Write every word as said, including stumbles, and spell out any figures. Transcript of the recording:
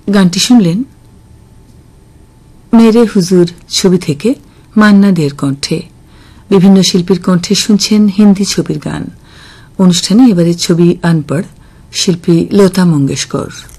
গানটি শুনলেন মেরে হুজুর ছবি থেকে মান্না দের কণ্ঠে। বিভিন্ন শিল্পীর কণ্ঠে শুনছেন হিন্দি ছবির গান। অনুষ্ঠানে এবারে ছবি আনপড়, শিল্পী লতা মঙ্গেশকর।